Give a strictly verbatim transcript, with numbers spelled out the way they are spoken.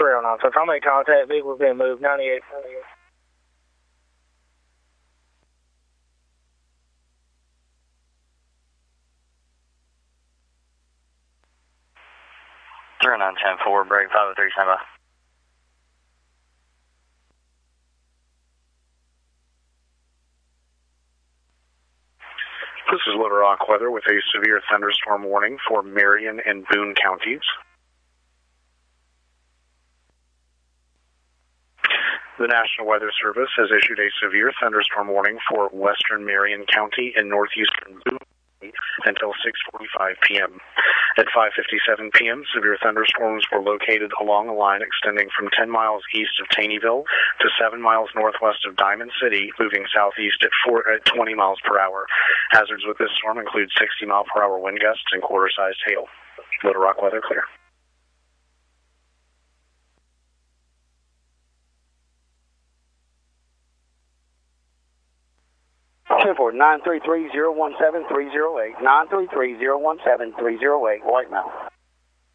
three oh nine. So try to make contact. Vehicle's being moved. ninety-eight. ninety-eight. three oh nine ten four, break five oh three, stand by. This is Little Rock weather with a severe thunderstorm warning for Marion and Boone counties. The National Weather Service has issued a severe thunderstorm warning for western Marion County and northeastern Boone until six forty-five p m At five fifty-seven p m, severe thunderstorms were located along a line extending from ten miles east of Taneyville to seven miles northwest of Diamond City, moving southeast at, four, at twenty miles per hour. Hazards with this storm include sixty mile per hour wind gusts and quarter-sized hail. Little Rock weather clear. ten four, nine three three, zero one seven, three zero eight, nine three three, zero one seven, three zero eight, Whitemouth.